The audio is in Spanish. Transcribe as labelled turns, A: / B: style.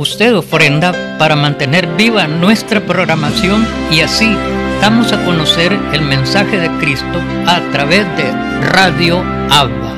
A: Usted ofrenda para mantener viva nuestra programación y así damos a conocer el mensaje de Cristo a través de Radio Abba.